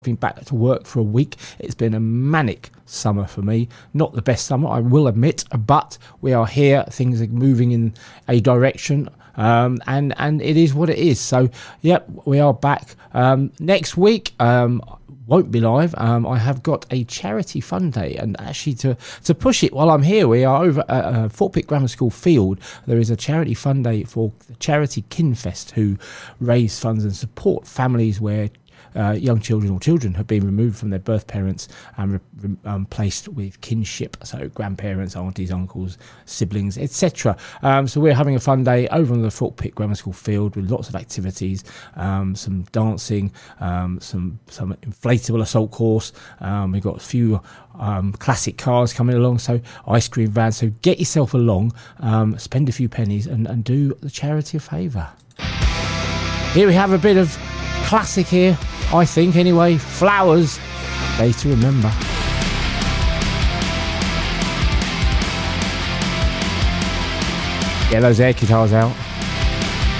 been back to work for a week. It's been a manic summer for me. Not the best summer, I will admit, but we are here. Things are moving in a direction. And it is what it is. So, yep, we are back. Next week, won't be live. I have got a charity fun day, and actually to push it while I'm here, we are over at Fort Pitt Grammar School Field. There is a charity fun day for the charity Kinfest, who raise funds and support families where young children or children have been removed from their birth parents and placed with kinship, so grandparents, aunties, uncles, siblings, etc. So we're having a fun day over on the Fort Pitt Grammar School Field with lots of activities, some dancing, some inflatable assault course. We've got a few classic cars coming along, so ice cream vans. So get yourself along, spend a few pennies and do the charity a favour. Here we have a bit of classic here, I think anyway. Flowers, Day to Remember. Get those air guitars out.